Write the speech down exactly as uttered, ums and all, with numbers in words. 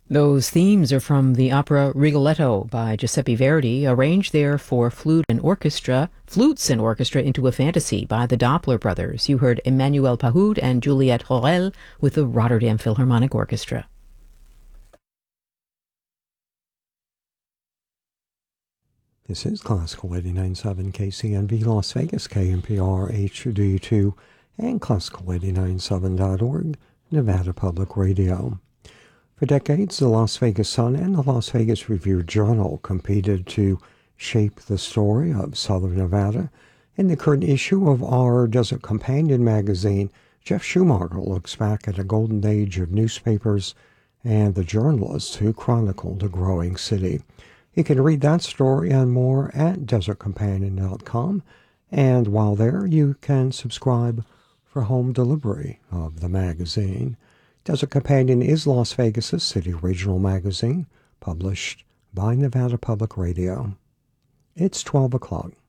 Those themes are from the opera Rigoletto by Giuseppe Verdi, arranged there for flute and orchestra, flutes and orchestra into a fantasy by the Doppler brothers. You heard Emmanuel Pahud and Juliette Horel with the Rotterdam Philharmonic Orchestra. This is Classical eighty-nine point seven K C N V Las Vegas, K N P R H D two, and Classical eighty-nine point seven dot org, Nevada Public Radio. For decades, the Las Vegas Sun and the Las Vegas Review-Journal competed to shape the story of Southern Nevada. In the current issue of our Desert Companion magazine, Jeff Schumacher looks back at a golden age of newspapers and the journalists who chronicled a growing city. You can read that story and more at desert companion dot com, and while there, you can subscribe for home delivery of the magazine. Desert Companion is Las Vegas' city regional magazine, published by Nevada Public Radio. It's twelve o'clock.